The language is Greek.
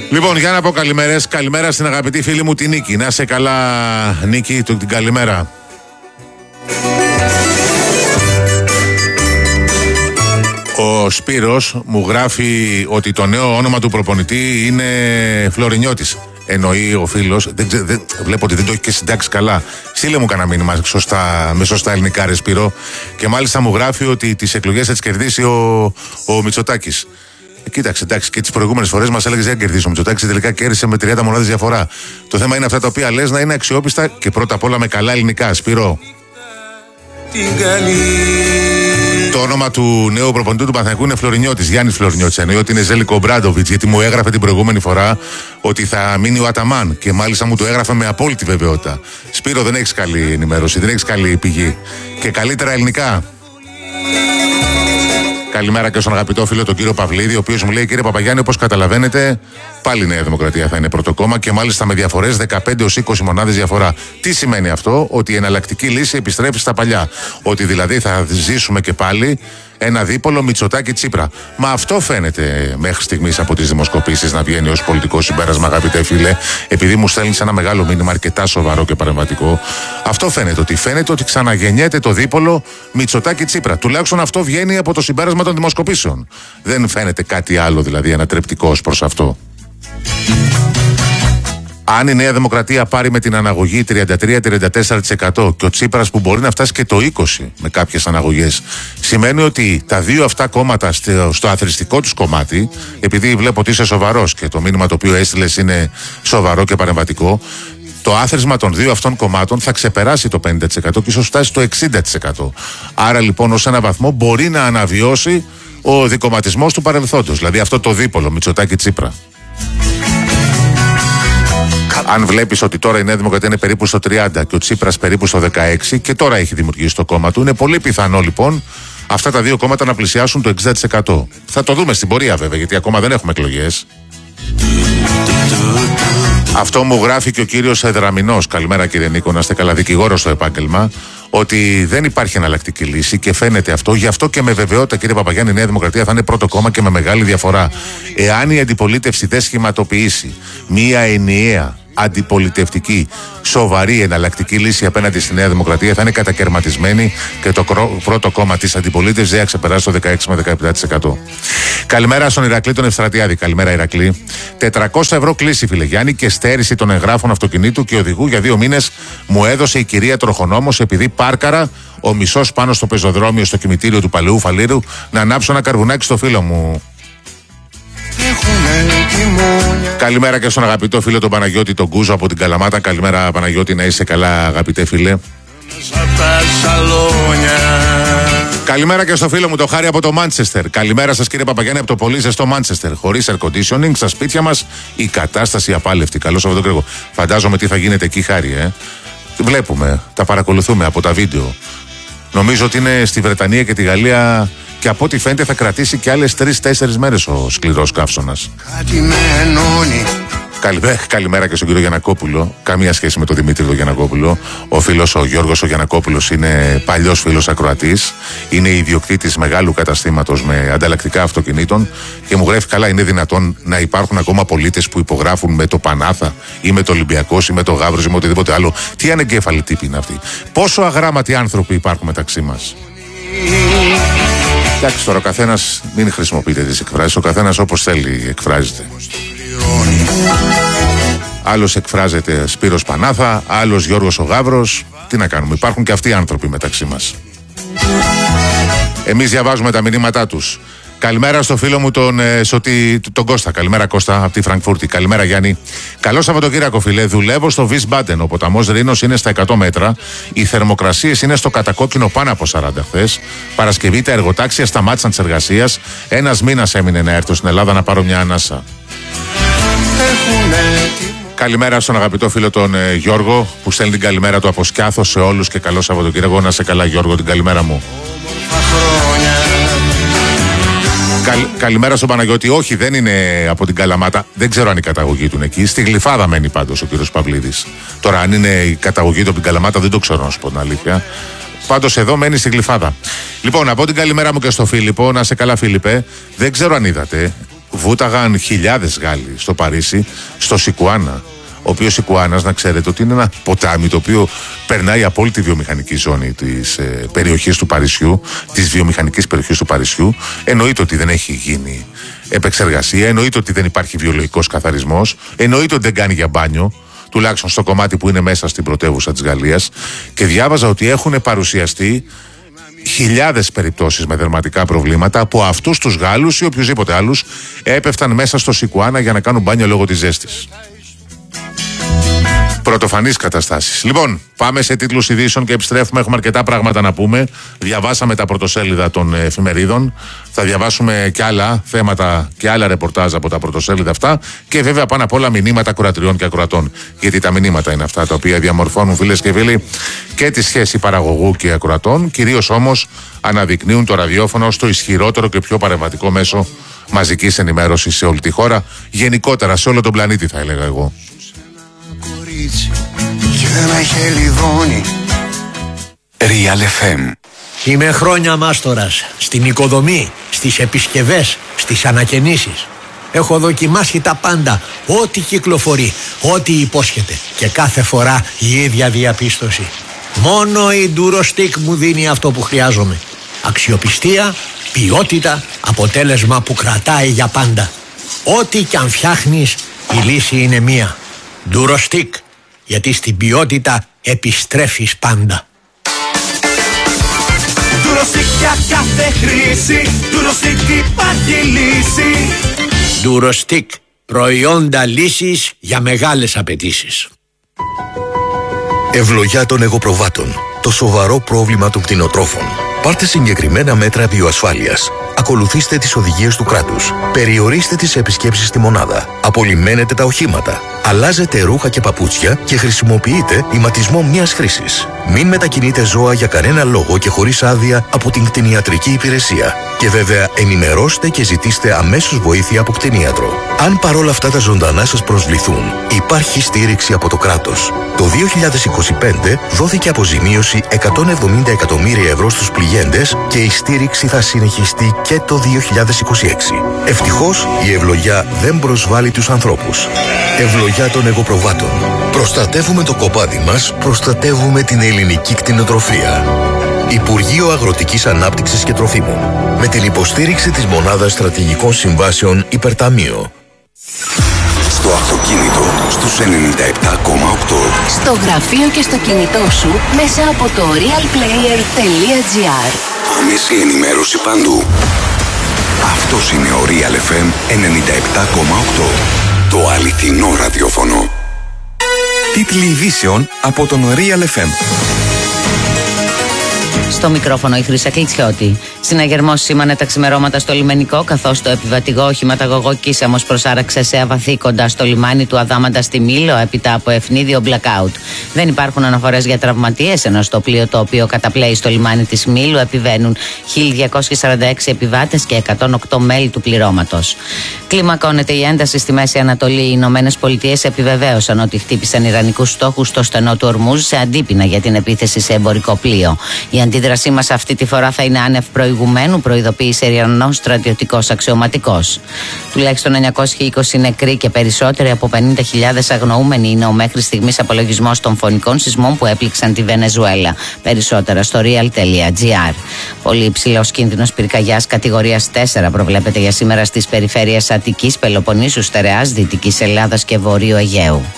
Λοιπόν, για να πω καλημέρες. Καλημέρα στην αγαπητή φίλη μου τη Νίκη. Να σε καλά, Νίκη, την καλημέρα. Ο Σπύρος μου γράφει ότι το νέο όνομα του προπονητή είναι Φλωρινιώτης. Εννοεί ο φίλος, βλέπω ότι δεν το έχει και συντάξει καλά. Στείλε μου κανένα μήνυμα με σωστά ελληνικά, ρε Σπύρο. Και μάλιστα μου γράφει ότι τις εκλογές θα τις κερδίσει ο Μητσοτάκης. Κοίταξε, εντάξει, και τις προηγούμενες φορές μας έλεγες δεν κερδίσει ο Μητσοτάκης. Τελικά κέρδισε με 30 μονάδες διαφορά. Το θέμα είναι αυτά τα οποία λες να είναι αξιόπιστα και πρώτα απ' όλα με καλά ελληνικά. Σπύρο. Το όνομα του νέου προπονητή του Παναθηναϊκού είναι Φλωρινιώτης, Γιάννης Φλωρινιώτης. Εννοεί ότι είναι Ζέλικο Μπράντοβιτς, γιατί μου έγραφε την προηγούμενη φορά ότι θα μείνει ο Αταμάν και μάλιστα μου το έγραφε με απόλυτη βεβαιότητα. Σπύρο, δεν έχεις καλή ενημέρωση, δεν έχεις καλή πηγή. Και καλύτερα ελληνικά. Καλημέρα και στον αγαπητό φίλο τον κύριο Παυλίδη, ο οποίος μου λέει: Κύριε Παπαγιάννη, όπως καταλαβαίνετε, πάλι η Νέα Δημοκρατία θα είναι πρώτο κόμμα και μάλιστα με διαφορές 15-20 μονάδες διαφορά. Τι σημαίνει αυτό? Ότι η εναλλακτική λύση επιστρέφει στα παλιά. Ότι δηλαδή θα ζήσουμε και πάλι ένα δίπολο Μητσοτάκη-Τσίπρα. Μα αυτό φαίνεται μέχρι στιγμής από τις δημοσκοπήσεις να βγαίνει ως πολιτικό συμπέρασμα, αγαπητέ φίλε, επειδή μου στέλνεις ένα μεγάλο μήνυμα αρκετά σοβαρό και παρεμβατικό. Αυτό φαίνεται ότι ξαναγεννιέται το δίπολο Μητσοτάκη-Τσίπρα. Τουλάχιστον αυτό βγαίνει από το συμπέρασμα των δημοσκοπήσεων. Δεν φαίνεται κάτι άλλο δηλαδή ανατρεπτικό ως προς αυτό. Αν η Νέα Δημοκρατία πάρει με την αναγωγή 33-34% και ο Τσίπρας που μπορεί να φτάσει και το 20% με κάποιες αναγωγές, σημαίνει ότι τα δύο αυτά κόμματα στο αθροιστικό τους κομμάτι, επειδή βλέπω ότι είσαι σοβαρός και το μήνυμα το οποίο έστειλες είναι σοβαρό και παρεμβατικό, το άθροισμα των δύο αυτών κομμάτων θα ξεπεράσει το 50% και ίσως φτάσει στο 60%. Άρα λοιπόν ως ένα βαθμό μπορεί να αναβιώσει ο δικομματισμός του παρελθόντος, δηλαδή αυτό το δίπολο Μητσοτάκη-Τσίπρα. Αν βλέπεις ότι τώρα η Νέα Δημοκρατία είναι περίπου στο 30% και ο Τσίπρας περίπου στο 16% και τώρα έχει δημιουργήσει το κόμμα του, είναι πολύ πιθανό λοιπόν αυτά τα δύο κόμματα να πλησιάσουν το 60%. Θα το δούμε στην πορεία βέβαια, γιατί ακόμα δεν έχουμε εκλογές. Αυτό μου γράφει και ο κύριος Εδραμινός. Καλημέρα κύριε Νίκο, να είστε καλά, δικηγόρος στο επάγγελμα. Ότι δεν υπάρχει εναλλακτική λύση και φαίνεται αυτό. Γι' αυτό και με βεβαιότητα, κύριε Παπαγιάννη, η Νέα Δημοκρατία θα είναι πρώτο κόμμα και με μεγάλη διαφορά. Εάν η αντιπολίτευση δεν σχηματοποιήσει μία ενιαία αντιπολιτευτική, σοβαρή εναλλακτική λύση απέναντι στη Νέα Δημοκρατία, θα είναι κατακαιρματισμένη και το πρώτο κόμμα της αντιπολίτευσης δεν θα ξεπεράσει το 16 με 17%. Καλημέρα στον Ηρακλή τον Ευστρατιάδη. Καλημέρα, Ηρακλή. 400 ευρώ κλίση, φίλε Γιάννη, και στέρηση των εγγράφων αυτοκινήτου και οδηγού για 2 μήνες μου έδωσε η κυρία Τροχονόμος, επειδή πάρκαρα ο μισός πάνω στο πεζοδρόμιο στο κημητήριο του Παλαιού Φαλήρου να ανάψω ένα καρβουνάκι στο φίλο μου. Καλημέρα και στον αγαπητό φίλο τον Παναγιώτη τον Κούζο από την Καλαμάτα. Καλημέρα Παναγιώτη, να είσαι καλά αγαπητέ φίλε. Καλημέρα και στο φίλο μου το Χάρη από το Μάντσεστερ. Καλημέρα σας κύριε Παπαγιάννη από το πολύ ζεστό Μάντσεστερ. Χωρίς air conditioning στα σπίτια μας η κατάσταση απάλευτη. Καλώς Σαββατοκύριακο. Φαντάζομαι τι θα γίνεται εκεί, Χάρη, Βλέπουμε, τα παρακολουθούμε από τα βίντεο. Νομίζω ότι είναι στη Βρετανία και τη Γαλλία και από ό,τι φαίνεται θα κρατήσει και άλλες 3-4 μέρες ο σκληρός καύσωνας. Καλημέρα και στον κύριο Γιαννακόπουλο. Καμία σχέση με τον Δημήτρη τον Γιαννακόπουλο. Ο φίλος ο Γιώργος ο Γιαννακόπουλος είναι παλιός φίλος ακροατής. Είναι ιδιοκτήτης μεγάλου καταστήματος με ανταλλακτικά αυτοκινήτων και μου γράφει καλά, είναι δυνατόν να υπάρχουν ακόμα πολίτες που υπογράφουν με το Πανάθα ή με το Ολυμπιακός ή με το Γαύρος ή με οτιδήποτε άλλο? Τι ανεγκέφαλοι τύποι είναι αυτοί? Πόσο αγράμματοι άνθρωποι υπάρχουν μεταξύ μας? Εντάξει, τώρα ο καθένας μην χρησιμοποιείτε τις εκφράσεις, ο καθένας όπως θέλει εκφράζεται. Άλλος εκφράζεται Σπύρος Πανάθα, άλλος Γιώργος ο Γαύρος. Τι να κάνουμε, υπάρχουν και αυτοί οι άνθρωποι μεταξύ μας. Εμείς διαβάζουμε τα μηνύματά τους. Καλημέρα στο φίλο μου τον Κώστα. Καλημέρα Κώστα από τη Φραγκφούρτη. Καλημέρα Γιάννη. Καλό Σαββατοκύριακο φίλε. Δουλεύω στο Wiesbaden. Ο ποταμός Ρήνος είναι στα 100 μέτρα. Οι θερμοκρασίες είναι στο κατακόκκινο πάνω από 40 χθες. Παρασκευή τα εργοτάξια σταμάτησαν τις εργασίες. 1 μήνας έμεινε να έρθω στην Ελλάδα να πάρω μια ανάσα. Καλημέρα στον αγαπητό φίλο τον Γιώργο που στέλνει την καλημέρα του από Σκιάθο σε όλους και καλό Σαββατοκύριακο. Να σε καλά Γιώργο, την καλημέρα μου. Καλημέρα στον Παναγιώτη. Όχι, δεν είναι από την Καλαμάτα. Δεν ξέρω αν η καταγωγή του είναι εκεί. Στη Γλυφάδα μένει πάντως ο κύριος Παυλίδης. Τώρα, αν είναι η καταγωγή του από την Καλαμάτα, δεν το ξέρω να σου πω την αλήθεια. Πάντως εδώ μένει στη Γλυφάδα. Λοιπόν, να πω την καλημέρα μου και στο Φίλιππο. Να σε καλά, Φίλιππε. Δεν ξέρω αν είδατε. βούταγαν χιλιάδες Γάλλοι στο Παρίσι, στο Σικουάνα. Ο οποίος Σικουάνας, να ξέρετε ότι είναι ένα ποτάμι το οποίο περνάει από όλη τη βιομηχανική ζώνη της περιοχής του Παρισιού, της βιομηχανικής περιοχής του Παρισιού. Εννοείται ότι δεν έχει γίνει επεξεργασία, εννοείται ότι δεν υπάρχει βιολογικός καθαρισμός, εννοείται ότι δεν κάνει για μπάνιο, τουλάχιστον στο κομμάτι που είναι μέσα στην πρωτεύουσα της Γαλλίας. Και διάβαζα ότι έχουν παρουσιαστεί χιλιάδες περιπτώσεις με δερματικά προβλήματα από αυτούς τους Γάλλους ή οποιουσδήποτε άλλους έπεφταν μέσα στο Σικουάνα για να κάνουν μπάνιο λόγω της ζέστης. Πρωτοφανείς καταστάσεις. Λοιπόν, πάμε σε τίτλους ειδήσεων και επιστρέφουμε. Έχουμε αρκετά πράγματα να πούμε. Διαβάσαμε τα πρωτοσέλιδα των εφημερίδων. Θα διαβάσουμε και άλλα θέματα και άλλα ρεπορτάζ από τα πρωτοσέλιδα αυτά. Και βέβαια πάνω απ' όλα μηνύματα κουρατριών και ακροατών. Γιατί τα μηνύματα είναι αυτά τα οποία διαμορφώνουν, φίλες και φίλοι, και τη σχέση παραγωγού και ακροατών. Κυρίως όμως αναδεικνύουν το ραδιόφωνο ως το ισχυρότερο και πιο παρεμβατικό μέσο μαζικής ενημέρωσης σε όλη τη χώρα. Γενικότερα σε όλο τον πλανήτη, θα έλεγα εγώ. Real FM. Είμαι χρόνια μάστορας στην οικοδομή, στις επισκευές, στις ανακαινήσεις. Έχω δοκιμάσει τα πάντα, ό,τι κυκλοφορεί, ό,τι υπόσχεται, και κάθε φορά η ίδια διαπίστωση. Μόνο η Durostec μου δίνει αυτό που χρειάζομαι. Αξιοπιστία, ποιότητα, αποτέλεσμα που κρατάει για πάντα. Ό,τι κι αν φτιάχνεις, η λύση είναι μία. Durostec, γιατί στην ποιότητα επιστρέφεις πάντα. Durostec για κάθε χρήση, Durostec υπάρχει λύση. Durostec, προϊόντα λύσης για μεγάλες απαιτήσεις. Ευλογιά των εγωπροβάτων, το σοβαρό πρόβλημα των κτηνοτρόφων. Πάρτε συγκεκριμένα μέτρα βιοασφάλειας. Ακολουθήστε τις οδηγίες του κράτους. Περιορίστε τις επισκέψεις στη μονάδα. Απολυμμένετε τα οχήματα. Αλλάζετε ρούχα και παπούτσια και χρησιμοποιείτε ηματισμό μιας χρήσης. Μην μετακινείτε ζώα για κανένα λόγο και χωρίς άδεια από την κτηνιατρική υπηρεσία. Και βέβαια ενημερώστε και ζητήστε αμέσως βοήθεια από κτηνίατρο. Αν παρόλα αυτά τα ζωντανά σας προσβληθούν, υπάρχει στήριξη από το κράτος. Το 2025 δόθηκε αποζημίωση 170 εκατομμύρια ευρώ στους πληγέντες και η στήριξη θα συνεχιστεί και το 2026. Ευτυχώς η ευλογιά δεν προσβάλλει τους ανθρώπους. Ευλογιά των εγωπροβάτων. Προστατεύουμε το κοπάδι μας, προστατεύουμε την ελληνική κτηνοτροφία. Υπουργείο Αγροτικής Ανάπτυξης και Τροφίμων. Με την υποστήριξη της Μονάδας Στρατηγικών Συμβάσεων Υπερταμείο. Στο αυτοκίνητο στους 97,8. Στο γραφείο και στο κινητό σου μέσα από το realplayer.gr. Άμεση ενημέρωση παντού. Αυτός είναι ο Real FM 97,8. Το αληθινό ραδιόφωνο. Τίτλοι ειδήσεων από τον Real FM. Στο μικρόφωνο η Χρύσα Κλιτσιώτη. Συναγερμός σήμανε τα ξημερώματα στο λιμενικό, καθώς το επιβατηγό οχηματαγωγό Κίσαμος προσάραξε σε αβαθή κοντά στο λιμάνι του Αδάμαντα στη Μήλο έπειτα από ευνίδιο blackout. Δεν υπάρχουν αναφορές για τραυματίες, ενώ στο πλοίο το οποίο καταπλέει στο λιμάνι της Μήλου επιβαίνουν 1.246 επιβάτες και 108 μέλη του πληρώματος. Κλιμακώνεται η ένταση στη Μέση Ανατολή. Οι Ηνωμένες Πολιτείες επιβεβαίωσαν ότι χτύπησαν ιρανικούς στόχους στο στενό του Ορμούζ σε αντίπεινα για την επίθεση σε εμπορικό πλοίο. Η αντίδρασή μας αυτή τη φορά θα είναι άνευ προηγουμένου, προειδοποίησε Ιρανός στρατιωτικός αξιωματικός. Τουλάχιστον 920 νεκροί και περισσότεροι από 50.000 αγνοούμενοι είναι ο μέχρι στιγμής απολογισμός των φωνικών σεισμών που έπληξαν τη Βενεζουέλα. Περισσότερα στο real.gr. Πολύ υψηλός κίνδυνος πυρκαγιάς κατηγορίας 4 προβλέπεται για σήμερα στις περιφέρειες Αττικής, Πελοποννήσου, Στερεάς, Δυτικής Ελλάδας και Βορείου Αιγαίου.